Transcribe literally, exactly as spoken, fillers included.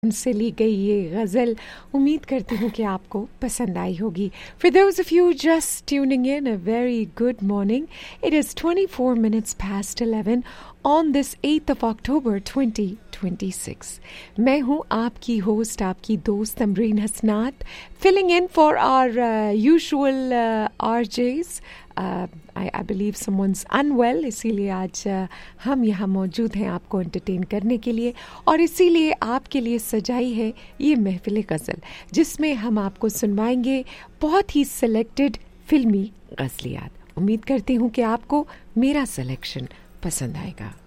से ली गई ये गज़ल उम्मीद करती हूँ कि आपको पसंद आई होगी. For those of you just tuning in, a very good morning. It is twenty-four minutes past eleven on this eighth of October twenty twenty-six. मैं हूँ आपकी होस्ट, आपकी दोस्त तमरीन हसनात, filling in for our uh, usual uh, R Js. Uh, I, I believe someone's unwell, इसीलिए आज uh, हम यहाँ मौजूद हैं आपको एंटरटेन करने के लिए, और इसीलिए आपके लिए सजाई है ये महफिल गज़ल, जिसमें हम आपको सुनवाएंगे बहुत ही सिलेक्टेड फिल्मी गज़लियात. उम्मीद करती हूँ कि आपको मेरा सिलेक्शन पसंद आएगा.